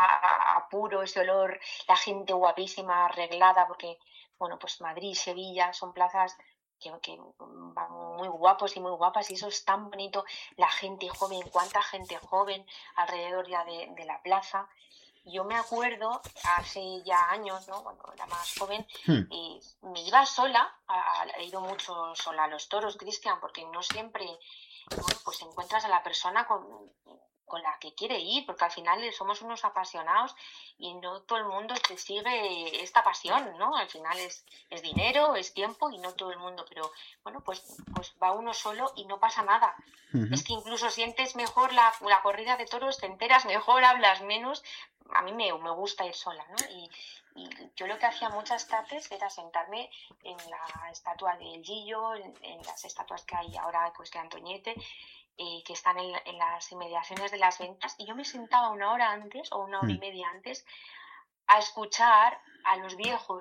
a puro, ese olor, la gente guapísima, arreglada, porque, bueno, pues Madrid, Sevilla, son plazas que van muy guapos y muy guapas, y eso es tan bonito, la gente joven, cuánta gente joven alrededor ya de la plaza. Yo me acuerdo, hace ya años, ¿no?, cuando era más joven, Hmm. me iba sola, he ido mucho sola a los toros, Cristian, porque no siempre, bueno, pues encuentras a la persona con la que quiere ir, porque al final somos unos apasionados y no todo el mundo te sigue esta pasión, ¿no? Al final es dinero, es tiempo y no todo el mundo, pero bueno, pues va uno solo y no pasa nada. Ujú. Es que incluso sientes mejor la corrida de toros, te enteras mejor, hablas menos. A mí me gusta ir sola, ¿no? Y yo lo que hacía muchas tardes era sentarme en la estatua del Gillo, en las estatuas que hay ahora pues de Antoñete, que están en las inmediaciones de las ventas, y yo me sentaba una hora antes o una hora Hmm. y media antes a escuchar a los viejos,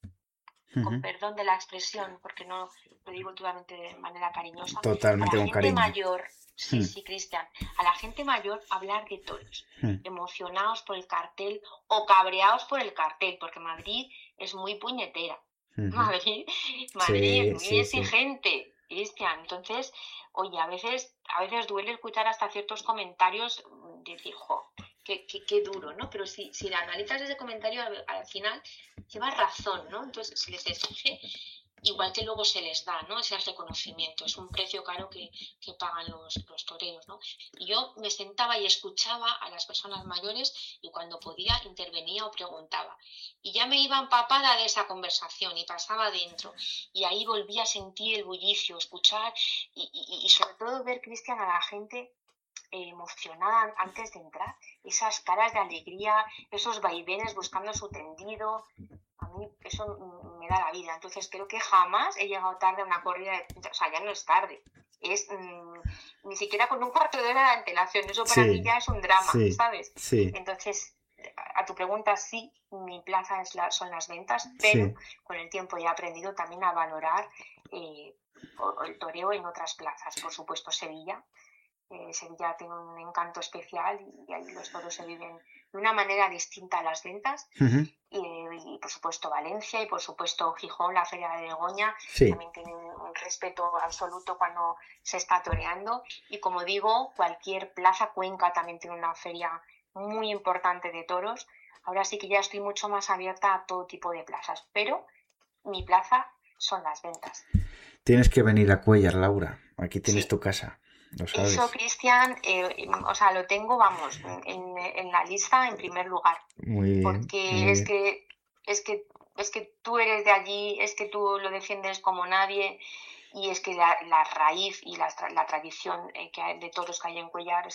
con Ujú. perdón de la expresión, porque no lo digo totalmente de manera cariñosa, a Totalmente la con gente cariño. mayor, sí, Hmm. sí, Cristian, a la gente mayor hablar de toros, Hmm. emocionados por el cartel o cabreados por el cartel, porque Madrid es muy puñetera. Ujú. Madrid, Madrid es Sí, muy sí, sí. exigente, Cristian. Entonces, oye, a veces duele escuchar hasta ciertos comentarios, decir, jo, qué duro, ¿no? Pero si analizas ese comentario, al final lleva razón, ¿no? Entonces se les exige igual que luego se les da, ¿no? Ese reconocimiento, es un precio caro que pagan los toreros, ¿no? Y yo me sentaba y escuchaba a las personas mayores y cuando podía intervenía o preguntaba. Y ya me iba empapada de esa conversación y pasaba dentro. Y ahí volvía a sentir el bullicio, escuchar y sobre todo ver, Cristian, a la gente emocionada antes de entrar, esas caras de alegría, esos vaivenes buscando su tendido. A mí eso me da la vida. Entonces creo que jamás he llegado tarde a una corrida o sea, ya no es tarde. Es ni siquiera con un cuarto de hora de antelación. Eso para mí Sí, ya es un drama, sí, ¿sabes? sí, Entonces, a tu pregunta, sí, mi plaza son las ventas, pero sí. con el tiempo ya he aprendido también a valorar eh, el toreo en otras plazas. Por supuesto, Sevilla. Sevilla tiene un encanto especial y ahí los toros se viven de una manera distinta a las ventas. Ujú. Y por supuesto Valencia y por supuesto Gijón, la Feria de Begoña, Sí. también tienen un respeto absoluto cuando se está toreando. Y como digo, cualquier plaza, Cuenca también tiene una feria muy importante de toros. Ahora sí que ya estoy mucho más abierta a todo tipo de plazas, pero mi plaza son las ventas. Tienes que venir a Cuellar, Laura. Aquí tienes Sí, tu casa. Lo eso, sabes. Cristian, o sea, lo tengo, vamos, en la lista en primer lugar, Muy bien, porque muy es bien. que, es que, es que tú eres de allí, es que tú lo defiendes como nadie, y es que la raíz y la tradición de toros que hay en Cuellar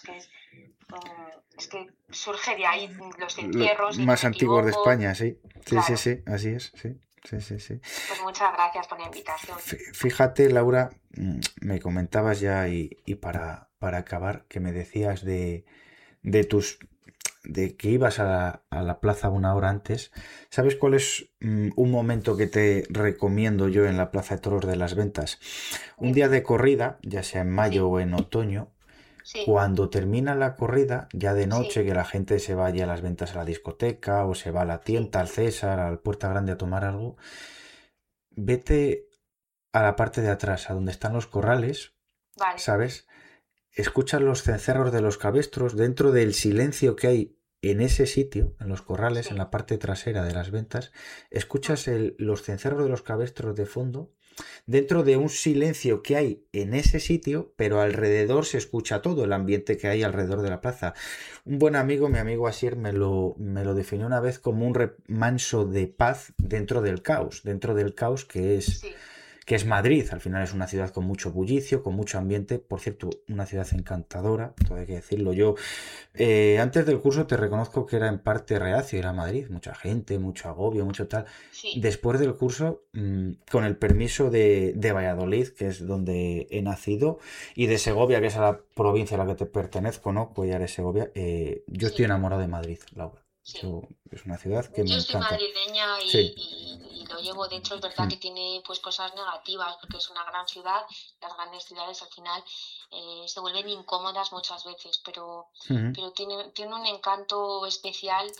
es que surge de ahí los Los encierros, si no más me antiguos de equivoco. España, sí. Sí, sí, Claro, sí. Así es, sí. Sí, sí, sí. pues muchas gracias por la invitación. Fíjate, Laura, me comentabas ya y para acabar, que me decías de tus de que ibas a la plaza una hora antes. ¿Sabes cuál es un momento que te recomiendo yo en la Plaza de Toros de las Ventas? Un día Dime. de corrida, ya sea en mayo Sí, o en otoño, sí, cuando termina la corrida, ya de noche, sí, que la gente se vaya a las ventas a la discoteca o se va a la sí, tienda, al César, al Puerta Grande a tomar algo, vete a la parte de atrás, a donde están los corrales, vale, ¿sabes? Escuchas los cencerros de los cabestros dentro del silencio que hay en ese sitio, en los corrales, en sí. la parte trasera de las ventas. Mm. Escuchas los cencerros de los cabestros de fondo dentro de un silencio que hay en ese sitio, pero alrededor se escucha todo el ambiente que hay alrededor de la plaza. Un buen amigo, mi amigo Asier, me lo definió una vez como un remanso de paz dentro del caos Sí, que es Madrid. Al final es una ciudad con mucho bullicio, con mucho ambiente. Por cierto, una ciudad encantadora, todo hay que decirlo. Yo, antes del curso, te reconozco que era en parte reacio ir a Madrid. Mucha gente, mucho agobio, mucho tal. sí, Después del curso, con el permiso de Valladolid, que es donde he nacido, y de sí, Segovia, que es a la provincia a la que te pertenezco, ¿no? Cuellar es Segovia. Yo estoy sí, enamorado de Madrid, Laura. sí. Es una ciudad que me Yo soy encanta. madrileña Sí. y lo llevo dentro. Es verdad que tiene pues cosas negativas porque es una gran ciudad. Las grandes ciudades al final se vuelven incómodas muchas veces, pero tiene un encanto especial